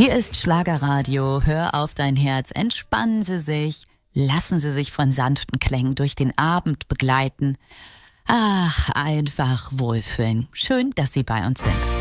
Hier ist Schlagerradio. Hör auf dein Herz. Entspannen Sie sich. Lassen Sie sich von sanften Klängen durch den Abend begleiten. Ach, einfach wohlfühlen. Schön, dass Sie bei uns sind.